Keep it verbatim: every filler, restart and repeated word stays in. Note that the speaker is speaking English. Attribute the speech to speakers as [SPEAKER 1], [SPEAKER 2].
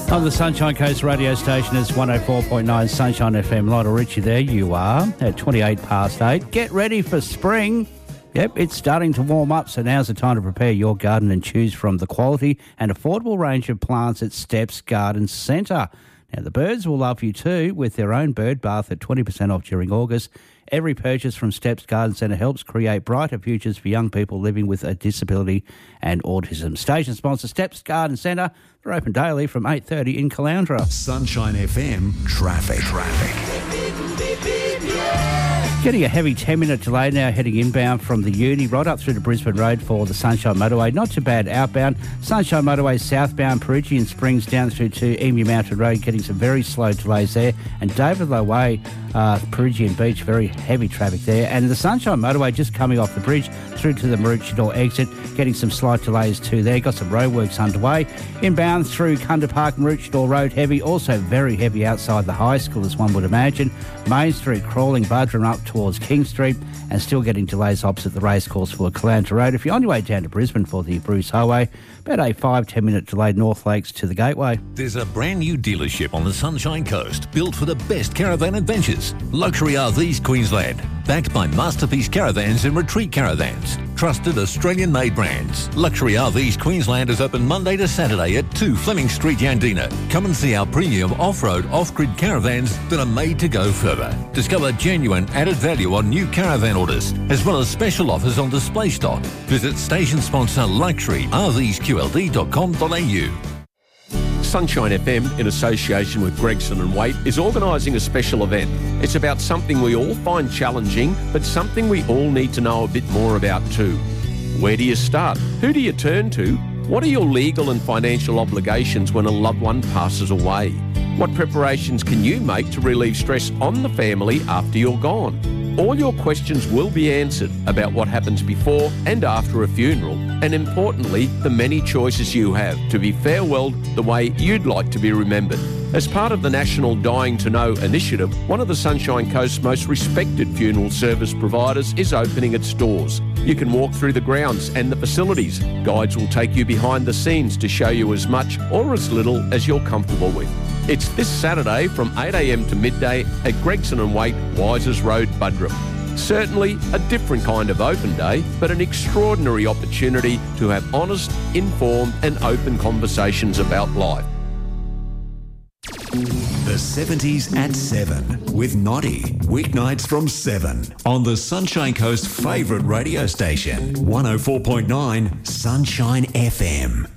[SPEAKER 1] On the Sunshine Coast radio station, it's one oh four point nine Sunshine F M. Lionel Richie there you are at twenty-eight past eight. Get ready for spring. Yep, it's starting to warm up, so now's the time to prepare your garden and choose from the quality and affordable range of plants at Steps Garden Centre. Now, the birds will love you too with their own bird bath at twenty percent off during August. Every purchase from Steps Garden Centre helps create brighter futures for young people living with a disability and autism. Station sponsor Steps Garden Centre. They're open daily from eight thirty in Caloundra.
[SPEAKER 2] Sunshine F M traffic. Traffic.
[SPEAKER 1] Getting a heavy ten-minute delay now heading inbound from the uni right up through to Brisbane Road for the Sunshine Motorway. Not too bad outbound. Sunshine Motorway southbound, Peregian Springs down through to Emu Mountain Road, getting some very slow delays there. And David Low Way, uh, Peregian Beach, very heavy traffic there. And the Sunshine Motorway just coming off the bridge through to the Maroochydore exit, getting some slight delays too there. Got some roadworks underway. Inbound through Kunda Park, Maroochydore Road, heavy. Also very heavy outside the high school, as one would imagine. Main Street crawling, Budrum up towards King Street, and still getting delays opposite the racecourse for Caloundra Road. If you're on your way down to Brisbane for the Bruce Highway, about a five, ten minute delay North Lakes to the Gateway.
[SPEAKER 3] There's a brand new dealership on the Sunshine Coast, built for the best caravan adventures. Luxury R Vs Queensland, backed by Masterpiece Caravans and Retreat Caravans. Trusted Australian-made brands. Luxury R Vs Queensland is open Monday to Saturday at two Fleming Street, Yandina. Come and see our premium off-road, off-grid caravans that are made to go further. Discover genuine added value on new caravan orders, as well as special offers on display stock. Visit station sponsor luxury r vs q l d dot com dot a u.
[SPEAKER 4] Sunshine F M, in association with Gregson and Waite, is organising a special event. It's about something we all find challenging, but something we all need to know a bit more about too. Where do you start? Who do you turn to? What are your legal and financial obligations when a loved one passes away? What preparations can you make to relieve stress on the family after you're gone? All your questions will be answered about what happens before and after a funeral, and importantly, the many choices you have to be farewelled the way you'd like to be remembered. As part of the National Dying to Know initiative, one of the Sunshine Coast's most respected funeral service providers is opening its doors. You can walk through the grounds and the facilities. Guides will take you behind the scenes to show you as much or as little as you're comfortable with. It's this Saturday from eight a m to midday at Gregson and Waite, Wisers Road, Budrum. Certainly a different kind of open day, but an extraordinary opportunity to have honest, informed and open conversations about life.
[SPEAKER 2] The seventies at seven with Noddy. Weeknights from seven on the Sunshine Coast favourite radio station, one oh four point nine Sunshine F M.